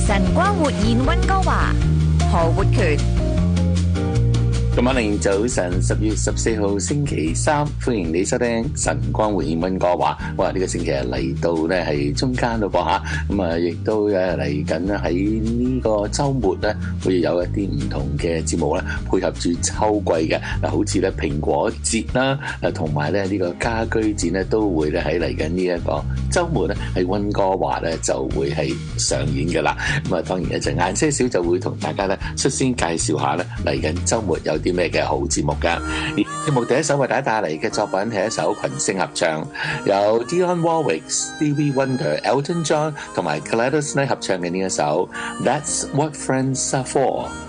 晨光活現溫哥華，何活權。 今晚凌早晨10月14號星期三，歡迎你收聽晨光活現溫哥華。哇！呢個星期日嚟到呢係中間咯噃吓，咁啊亦都嚟緊咧喺呢個週末呢，會有一啲唔同嘅節目咧，配合住秋季嘅嗱，好似咧蘋果節啦，同埋咧呢個家居節呢，都會咧喺嚟緊呢一個週末咧喺溫哥華咧就會係上演嘅啦。咁啊當然咧就晏些少就會同大家咧率先介紹下咧嚟緊週末有啲咩嘅好節目㗎。節目第一首為大家帶嚟嘅作品係一首群聲合唱，有 Dionne Warwick、Stevie Wonder、Elton John 同埋 Gladys Knight 合唱嘅呢一首 That's What Friends Are For。